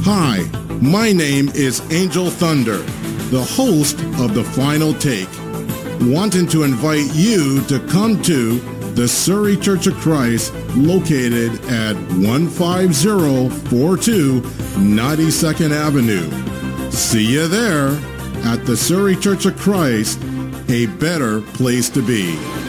Hi, my name is Angel Thunder, the host of The Final Take, wanting to invite you to come to the Surrey Church of Christ located at 15042 92nd Avenue. See you there at the Surrey Church of Christ, a better place to be.